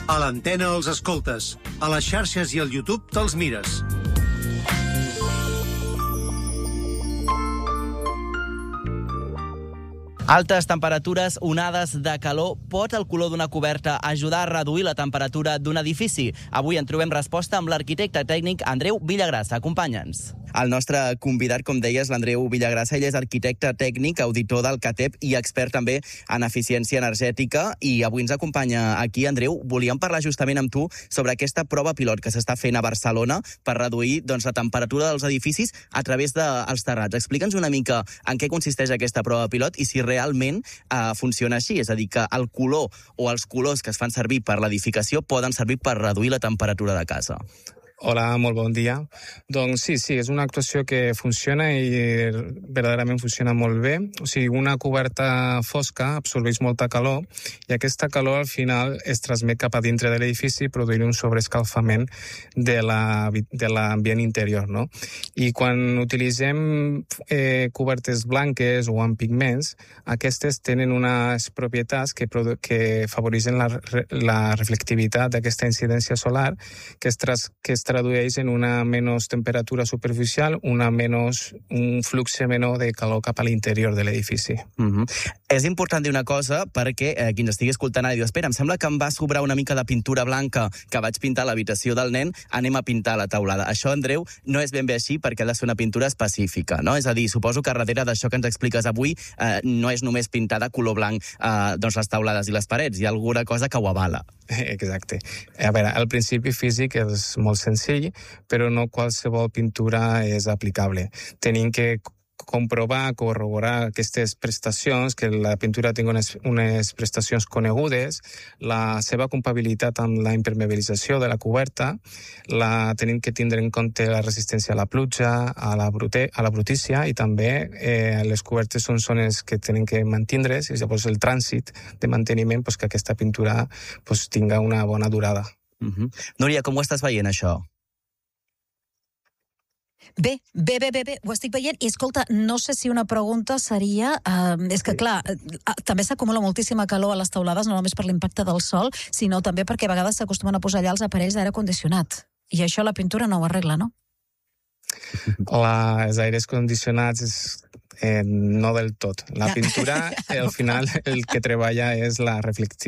A l'antena els escoltes, a les xarxes i al YouTube te'ls mires. Altes temperatures, onades de calor. Pot el color d'una coberta ajudar a reduir la temperatura d'un edifici? Avui en trobem resposta amb l'arquitecte tècnic Andreu Villagrasa. Acompanya'ns. El nostre convidat, com deies, l'Andreu Villagrasa, ell és arquitecte tècnic, auditor del CATEP i expert també en eficiència energètica. I avui ens acompanya aquí, Andreu. Volíem parlar justament amb tu sobre aquesta prova pilot que s'està fent a Barcelona per reduir la temperatura dels edificis a través dels terrats. Explica'ns una mica en què consisteix aquesta prova pilot i si realment funciona així. És a dir, que el color o els colors que es fan servir per l'edificació poden servir per reduir la temperatura de casa. Hola, molt bon dia. Doncs sí, és una actuació que funciona i verdaderament funciona molt bé. O sigui, una coberta fosca absorbeix molta calor i aquesta calor al final es transmet cap a dintre de l'edifici produint un sobreescalfament de l'ambient interior, no? I quan utilitzem cobertes blanques o amb pigments, aquestes tenen unes propietats que favoreixen la reflectivitat d'aquesta incidència solar que es tradueix en una menys temperatura superficial, un flux menor de calor cap a l'interior de l'edifici. És important dir una cosa perquè qui ens estigui escoltant ara diu, espera, em sembla que em va sobrar una mica de pintura blanca que vaig pintar a l'habitació del nen, anem a pintar la teulada. Això, Andreu, no és ben bé així perquè ha de ser una pintura específica, no? És a dir, suposo que darrere d'això que ens expliques avui no és només pintar de color blanc les teulades i les parets, hi ha alguna cosa que ho avala. Exacte. A veure, el principi físic és molt senzill, però no qualsevol pintura és aplicable. Tenim que comprovar, corroborar aquestes prestacions, que la pintura tingui unes prestacions conegudes, la seva compatibilitat amb la impermeabilització de la coberta, tenim que tindre en compte la resistència a la pluja, a la brutícia i també les cobertes són zones que tenen que mantindre's i llavors el trànsit de manteniment que aquesta pintura tinga una bona durada. Núria, com ho estàs veient, això? Bé, ho estic veient i escolta, no sé si una pregunta seria, és que clar, també s'acumula moltíssima calor a les teulades, no només per l'impacte del sol, sinó també perquè a vegades s'acostumen a posar allà els aparells d'aire condicionat, i això la pintura no ho arregla, no? Els aires condicionats no del tot. La pintura, al final, el que treballa és la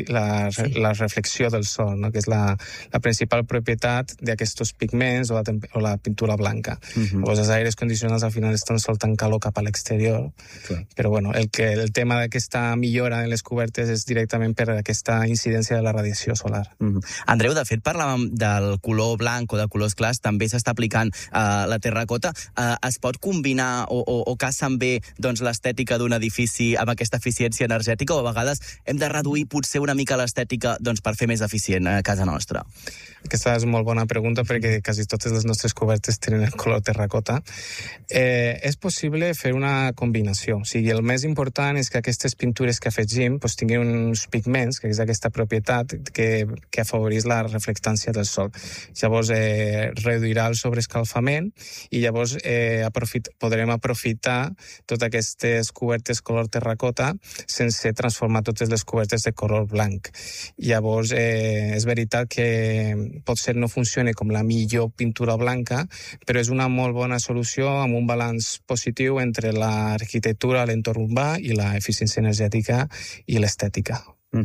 reflexió del sol, no? Que és la principal propietat d'aquests pigments o la pintura blanca. Els aires condicionats al final estan soltant calor cap a l'exterior, però bueno, el tema d'aquesta millora en les cobertes és directament per aquesta incidència de la radiació solar. Andreu, de fet, parlàvem del color blanc o de colors clars, també s'està aplicant la terracota. Es pot combinar o casen bé l'estètica d'un edifici amb aquesta eficiència energètica o a vegades hem de reduir potser una mica l'estètica per fer més eficient a casa nostra? Aquesta és molt bona pregunta perquè quasi totes les nostres cobertes tenen el color terracota. És possible fer una combinació. O sigui, el més important és que aquestes pintures que afegim tinguin uns pigments, que és aquesta propietat que afavoreix la reflectància del sol. Llavors reduirà el sobreescalfament i llavors podrem aprofitar totes aquestes cobertes color terracota sense transformar totes les cobertes de color blanc. Llavors, és veritat que potser no funciona com la millor pintura blanca, però és una molt bona solució amb un balanç positiu entre l'arquitectura, l'entorn urbà i l'eficiència energètica i l'estètica.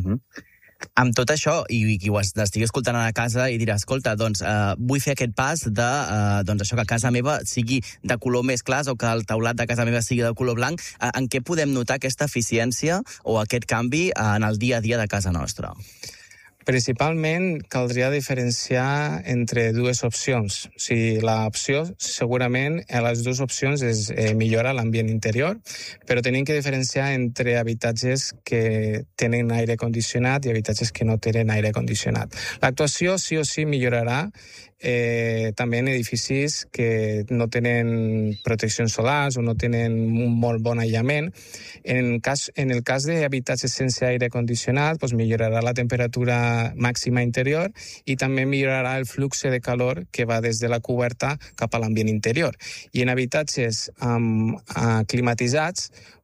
Amb tot això, i qui ho estigui escoltant a la casa i dirà, escolta, vull fer aquest pas de això que casa meva sigui de color més clar o que el teulat de casa meva sigui de color blanc, en què podem notar aquesta eficiència o aquest canvi en el dia a dia de casa nostra? Principalment caldria diferenciar entre dues opcions. O sigui, l'opció segurament a les dues opcions és millorar l'ambient interior, però tenim que diferenciar entre habitatges que tenen aire condicionat i habitatges que no tenen aire condicionat. L'actuació sí o sí millorarà també en edificis que no tenen proteccions solars o no tenen un molt bon aïllament. En el cas d'habitatges sense aire condicionat, millorarà la temperatura màxima interior i també millorarà el flux de calor que va des de la coberta cap a l'ambient interior. I en habitatges climatitzats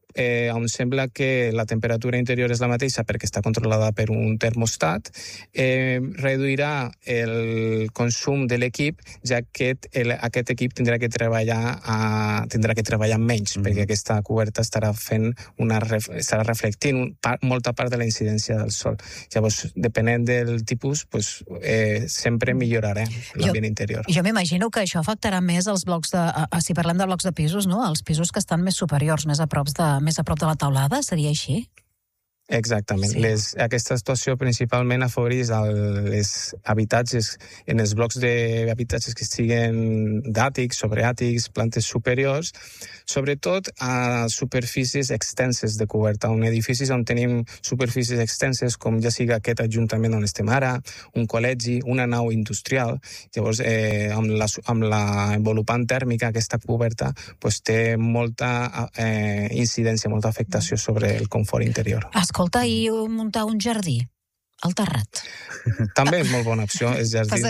on sembla que la temperatura interior és la mateixa perquè està controlada per un termostat, reduirà el consum de l'equip, ja que aquest equip tindrà que treballar menys, perquè aquesta coberta estarà reflectint molta part de la incidència del sol. Llavors, depenent del tipus, sempre millorarà l'ambient interior. Jo m'imagino que això afectarà més els blocs si parlem de blocs de pisos, no? Els pisos que estan més superiors, més a prop de la teulada, seria així? Exactament. Sí. Aquesta situació principalment afavoreix els habitatges, en els blocs d'habitatges que estiguen d'àtics, sobreàtics, plantes superiors, sobretot a superfícies extenses de coberta, on edificis on tenim superfícies extenses, com ja sigui aquest ajuntament on estem ara, un col·legi, una nau industrial. Llavors, amb la envolupant tèrmica, aquesta coberta té molta incidència, molta afectació sobre el confort interior. Escolta, i muntar un jardí al terrat? També és molt bona opció. Els jardins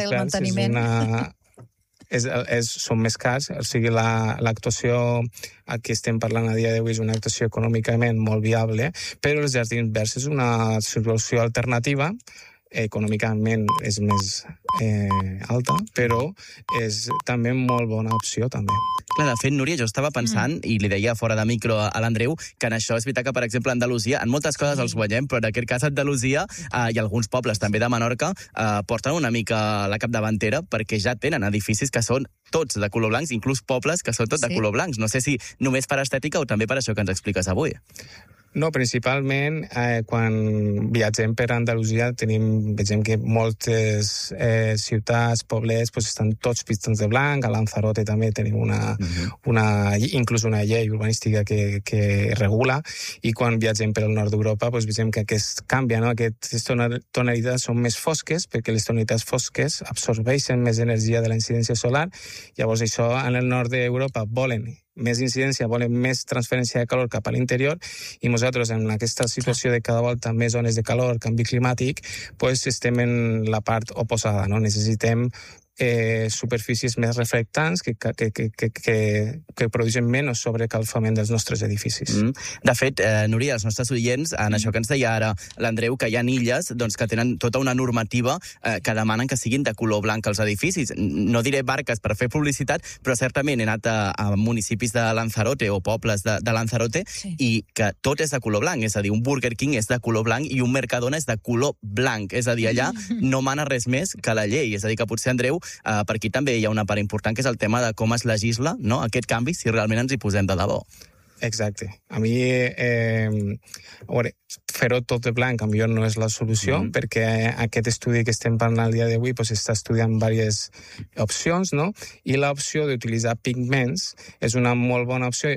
verds són més cars, o sigui, l'actuació a què estem parlant a dia d'avui és una actuació econòmicament molt viable, però els jardins verds és una solució alternativa. Econòmicament és més alta, però és també molt bona opció, també. Clar, de fet, Núria, jo estava pensant, i li deia fora de micro a l'Andreu, que en això és veritat que, per exemple, a Andalusia, en moltes coses els guanyem, però en aquest cas a Andalusia i alguns pobles també de Menorca porten una mica la capdavantera perquè ja tenen edificis que són tots de color blancs, inclús pobles que són tots de color blancs. No sé si només per estètica o també per això que ens expliques avui. No, principalment quan viatgem per Andalusia vegem que moltes ciutats, poblets, estan tots pintats de blanc. A Lanzarote també tenim inclús una llei urbanística que regula, i quan viatgem per al nord d'Europa vegem que aquest canvia, no? Aquestes tonalitats són més fosques, perquè les tonalitats fosques absorbeixen més energia de la incidència solar. Llavors això en el nord d'Europa volen més incidència, volen més transferència de calor cap a l'interior, i nosaltres en aquesta situació de cada volta més zones de calor, canvi climàtic, estem en la part oposada, no? Necessitem superfícies més reflectants que produeixen menys sobrecalfament dels nostres edificis. De fet, Núria, els nostres oients, en això que ens deia ara l'Andreu, que hi ha illes que tenen tota una normativa que demanen que siguin de color blanc els edificis. No diré barques per fer publicitat, però certament he anat a municipis de Lanzarote o pobles de Lanzarote i que tot és de color blanc, és a dir, un Burger King és de color blanc i un Mercadona és de color blanc, és a dir, allà no mana res més que la llei, és a dir, que potser, Andreu, per aquí també hi ha una part important, que és el tema de com es legisla, no?, aquest canvi, si realment ens hi posem de debò. Exacte. A mi, fer-ho tot de blanc, potser no és la solució, perquè aquest estudi que estem parlant el dia d'avui està estudiant diverses opcions, no? I l'opció d'utilitzar pigments és una molt bona opció.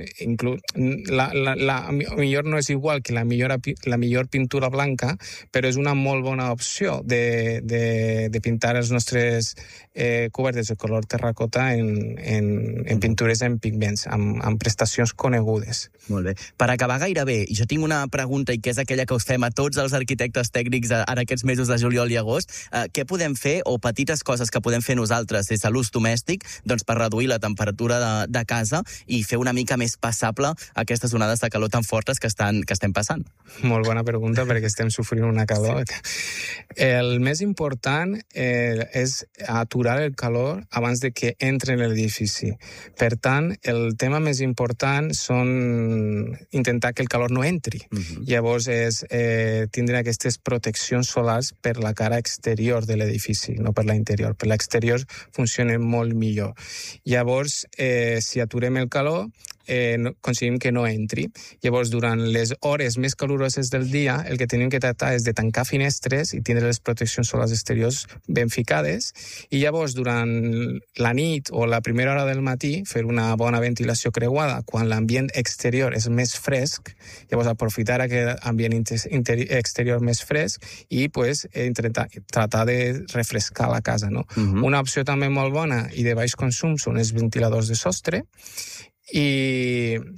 Millor no és igual que la millor pintura blanca, però és una molt bona opció de pintar els nostres cobertes de color terracota en pintures en pigments, amb prestacions conegudes. Molt bé. Per acabar gairebé, jo tinc una pregunta, i que és aquella que us fem a tots els arquitectes tècnics en aquests mesos de juliol i agost. Què podem fer, o petites coses que podem fer nosaltres des de l'ús domèstic, per reduir la temperatura de casa i fer una mica més passable aquestes onades de calor tan fortes que estem passant? Molt bona pregunta, perquè estem sofrint una calor. El més important és aturar el calor abans de que entre en l'edifici. Per tant, el tema més important són intentar que el calor no entri. Llavors és tindre aquestes proteccions solars per la cara exterior de l'edifici, no per la interior. Per l'exterior funciona molt millor. Llavors, si aturem el calor, aconseguim que no entri. Llavors, durant les hores més caloroses del dia, el que tenim que tractar és de tancar finestres i tindre les proteccions solars exteriors ben ficades, i llavors, durant la nit o la primera hora del matí, fer una bona ventilació creuada quan l'ambient exterior és més fresc. Llavors, aprofitar aquest ambient exterior més fresc i tratar de refrescar la casa, no? Una opció també molt bona i de baix consum són els ventiladors de sostre, i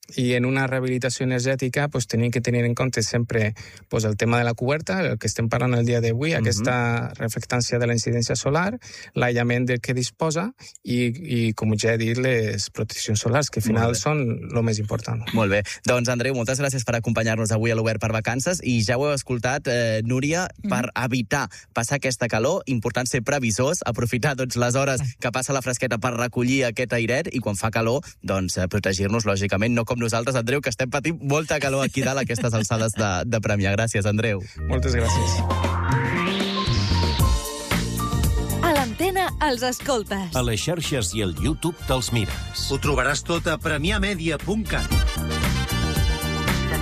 I en una rehabilitació energètica tenim que tenir en compte sempre el tema de la coberta, el que estem parlant el dia d'avui, aquesta reflectància de la incidència solar, l'aïllament del que disposa i, com ja he dit, les proteccions solars, que al final són el més important. Molt bé. Doncs, Andreu, moltes gràcies per acompanyar-nos avui a l'Obert per Vacances i ja ho heu escoltat, Núria, per evitar passar aquesta calor, important ser previsors, aprofitar les hores que passa la fresqueta per recollir aquest airet i quan fa calor, doncs, protegir-nos, lògicament, no com nosaltres, Andreu, que estem patint molta calor aquí dalt a aquestes alçades de Premià. Gràcies, Andreu. Moltes gràcies. A l'antena els escoltes. A les xarxes i al YouTube te'ls mires. Ho trobaràs tot a premiamedia.cat.